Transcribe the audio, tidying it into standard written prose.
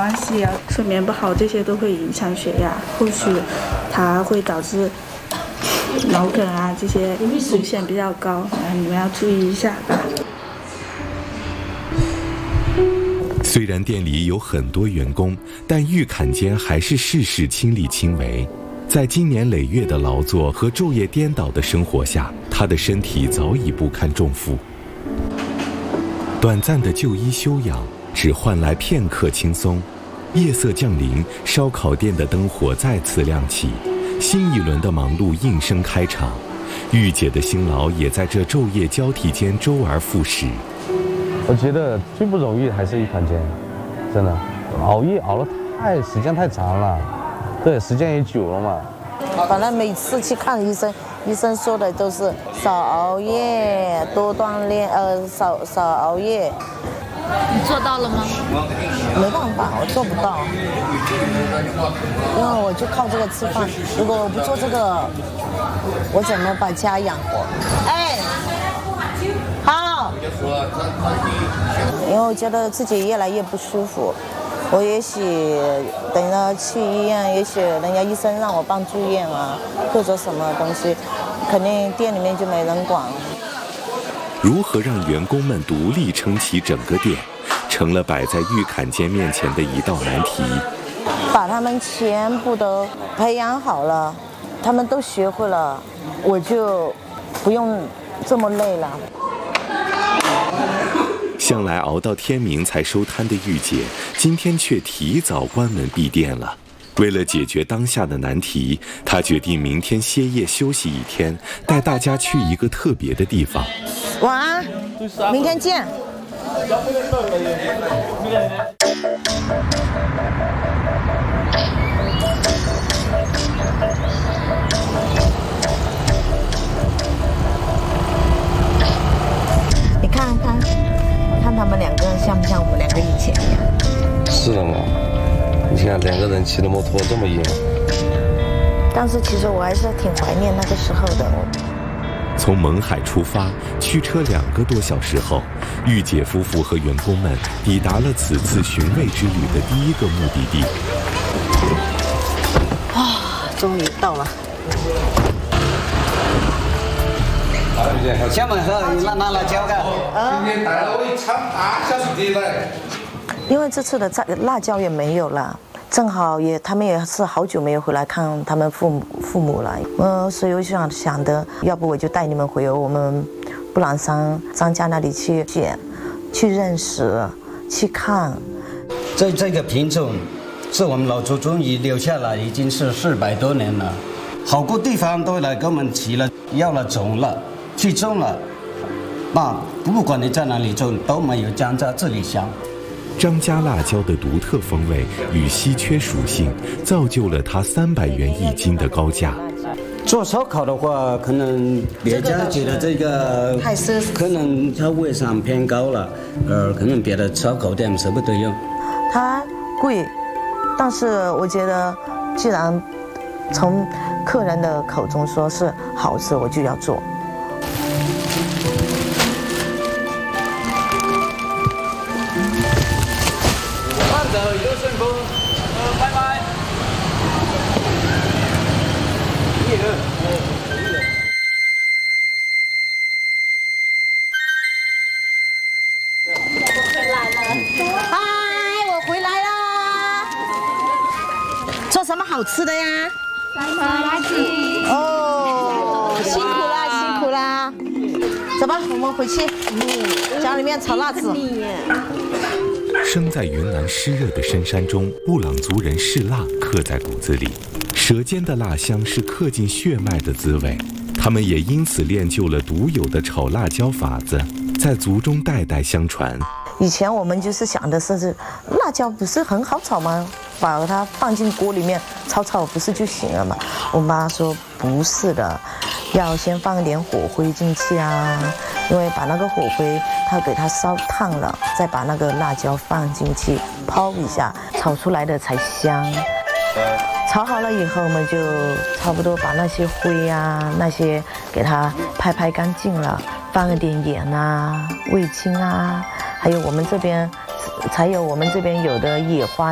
关系啊，睡眠不好这些都会影响血压，后续它会导致脑梗啊这些风险比较高，你们要注意一下吧。 虽然店里有很多员工，但玉坎坚还是事事亲力亲为。在经年累月的劳作和昼夜颠倒的生活下，他的身体早已不堪重负。短暂的就医休养，只换来片刻轻松。夜色降临，烧烤店的灯火再次亮起，新一轮的忙碌应声开场。玉姐的辛劳也在这昼夜交替间周而复始。 我觉得最不容易还是玉坎坚，真的，熬夜熬了时间太长了。对，时间也久了嘛。 反正每次去看医生，医生说的都是少熬夜，多锻炼，少熬夜。 你做到了吗？ 没办法，我做不到，因为我就靠这个吃饭。如果我不做这个，我怎么把家养活？哎，好。因为我觉得自己越来越不舒服。我也许等着去医院，也许人家医生让我办住院啊，或者什么东西，肯定店里面就没人管。 如何让员工们独立撑起整个店，成了摆在玉坎坚面前的一道难题。 把他们全部都培养好了，他们都学会了，我就不用这么累了。 向来熬到天明才收摊的玉姐，今天却提早关门闭店了。为了解决当下的难题，她决定明天歇业休息一天，带大家去一个特别的地方。 晚安，明天见。你看他们两个像不像我们两个以前一样？ 是的嘛，你看两个人骑的摩托这么硬。 但是其实我还是挺怀念那个时候的。 从勐海出发，驱车2个多小时后，玉姐夫妇和员工们抵达了此次寻味之旅的第一个目的地。 终于到了。 小门口有拿辣椒的。 今天带了一场大小吃店来。 因为这次的辣椒也没有了。正好他们也是好久没有回来看他们父母了，所以我想的，要不我就带你们回我们布朗山张家那里去认识，去看。 这个品种是我们老祖宗遗留下来，已经是400多年了，好多地方都来给我们提了，要了种了，去种了，那不管你在哪里种，都没有江家这里香。 张家辣椒的独特风味与稀缺属性，造就了它300元1斤的高价。 做烧烤的话，可能别家觉得这个太奢侈， 可能价位上偏高了，可能别的烧烤店舍不得用。 它贵，但是我觉得，既然从客人的口中说是好吃，我就要做。 拜拜。 嗨，我回来啦！做什么好吃的呀？ 麻辣鸡。 哦，辛苦啦，辛苦啦！走吧，我们回去。家里面炒辣子。 生在云南湿热的深山中，布朗族人视辣刻在骨子里，舌尖的辣香是刻进血脉的滋味。他们也因此练就了独有的炒辣椒法子，在族中代代相传。 以前我们就是想的是，辣椒不是很好炒吗？把它放进锅里面炒不是就行了吗？我妈说不是的，要先放一点火灰进去啊，因为把那个火灰它给它烧烫了，再把那个辣椒放进去泡一下，炒出来的才香。炒好了以后，我们就差不多把那些灰啊那些给它拍干净了，放一点盐啊、味精啊，还有我们这边有的野花。